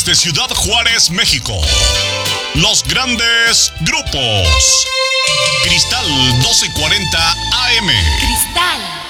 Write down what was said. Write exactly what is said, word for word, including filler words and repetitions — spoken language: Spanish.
desde Ciudad Juárez, México. Los grandes grupos. Cristal doce cuarenta A M. Cristal